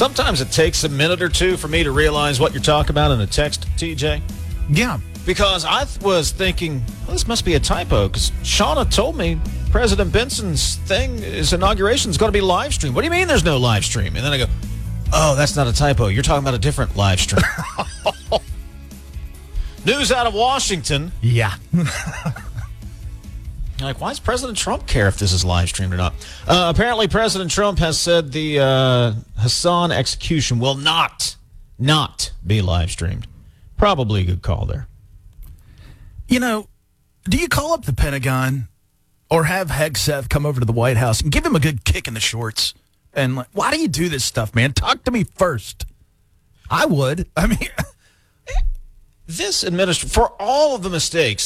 Sometimes it takes a minute or two for me to realize what you're talking about in a text, TJ. Yeah. Because I was thinking, well, this must be a typo, because Shauna told me President Benson's his inauguration is going to be live streamed. What do you mean there's no live stream? And then I go, oh, that's not a typo. You're talking about a different live stream. News out of Washington. Yeah. Like, why does President Trump care if this is live streamed or not? Apparently, President Trump has said the Hassan execution will not be live streamed. Probably a good call there. You know, do you call up the Pentagon or have Hegseth come over to the White House and give him a good kick in the shorts? And like, why do you do this stuff, man? Talk to me first. I would. I mean, this administration, for all of the mistakes